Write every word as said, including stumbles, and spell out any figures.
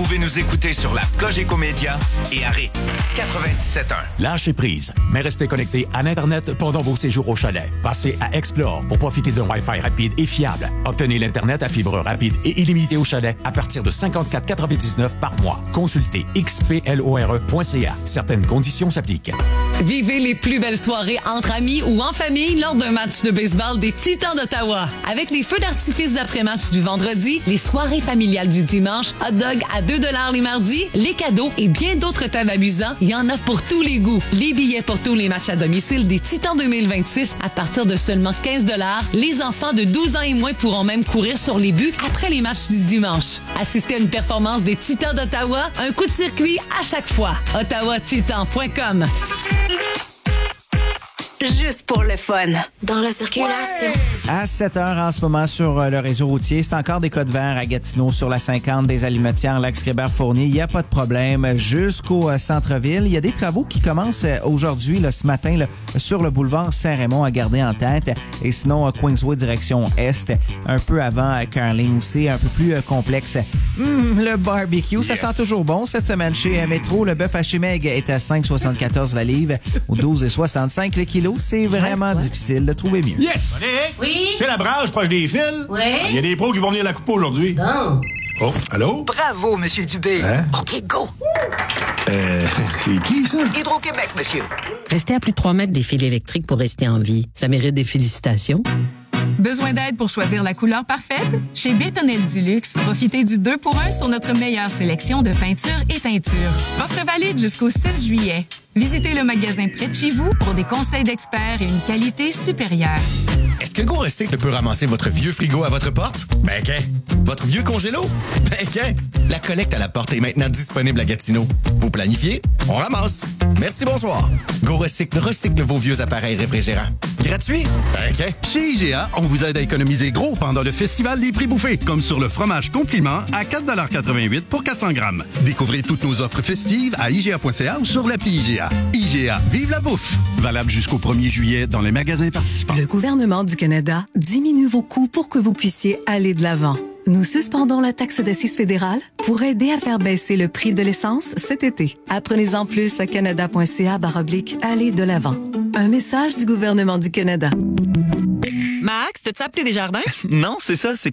pouvez nous écouter sur la Cogeco Média et à rythme quatre-vingt-dix-sept un. Lâchez prise, mais restez connectés à l'Internet pendant vos séjours au chalet. Passez à Explore pour profiter d'un Wi-Fi rapide et fiable. Obtenez l'Internet à fibre rapide et illimité au chalet à partir de cinquante-quatre quatre-vingt-dix-neuf par mois. Consultez x p lore point c a. Certaines conditions s'appliquent. Vivez les plus belles soirées entre amis ou en famille lors d'un match de baseball des Titans d'Ottawa. Avec les feux d'artifice d'après-match du vendredi, les soirées familiales du dimanche, hot dog à deux dollars les mardis, les cadeaux et bien d'autres thèmes amusants, il y en a pour tous les goûts. Les billets pour tous les matchs à domicile des Titans deux mille vingt-six à partir de seulement quinze dollars. Les enfants de douze ans et moins pourront même courir sur les buts après les matchs du dimanche. Assistez à une performance des Titans d'Ottawa, un coup de circuit à chaque fois. ottawa titan point com. Juste pour le fun. Dans la circulation. Ouais! À sept heures en ce moment sur le réseau routier, c'est encore des codes verts à Gatineau sur la cinquante des Alimentières, Lac-Scrébert-Fournier. Il n'y a pas de problème jusqu'au centre-ville. Il y a des travaux qui commencent aujourd'hui, là, ce matin, là, sur le boulevard Saint-Raymond à garder en tête. Et sinon, Queensway direction Est, un peu avant Carling aussi, un peu plus complexe. Mmh, le barbecue, yes. Ça sent toujours bon cette semaine chez Métro. Le bœuf haché maigre est à cinq virgule soixante-quatorze la livre ou douze virgule soixante-cinq le kilo. C'est vraiment ouais. difficile de trouver mieux. Yes! Allez! Oui? C'est la brage proche des fils? Oui? Il y a des pros qui vont venir la couper aujourd'hui. Bon. Oh, allô? Bravo, Monsieur Dubé. Hein? OK, go! Euh, c'est qui, ça? Hydro-Québec, monsieur. Restez à plus de trois mètres des fils électriques pour rester en vie. Ça mérite des félicitations. Besoin d'aide pour choisir la couleur parfaite? Chez Bétonnel Duluxe, profitez du deux pour un sur notre meilleure sélection de peintures et teintures. Offre valide jusqu'au six juillet. Visitez le magasin près de chez vous pour des conseils d'experts et une qualité supérieure. Est-ce que Go Recycle peut ramasser votre vieux frigo à votre porte? Ben qu'un. Votre vieux congélo? Ben qu'un. La collecte à la porte est maintenant disponible à Gatineau. Vous planifiez? On ramasse. Merci, bonsoir. Go Recycle recycle vos vieux appareils réfrigérants. Gratuit? Ben qu'un. Chez I G A, on vous aide à économiser gros pendant le festival des prix bouffés, comme sur le fromage compliment à quatre dollars quatre-vingt-huit pour quatre cents grammes. Découvrez toutes nos offres festives à I G A point C A ou sur l'appli I G A. I G A, vive la bouffe! Valable jusqu'au premier juillet dans les magasins participants. Le gouvernement du Canada diminue vos coûts pour que vous puissiez aller de l'avant. Nous suspendons la taxe d'assises fédérale pour aider à faire baisser le prix de l'essence cet été. Apprenez-en plus à canada point c a barre oblique aller de l'avant. Un message du gouvernement du Canada. Max, t'as-tu appelé Desjardins? Non, c'est ça, c'est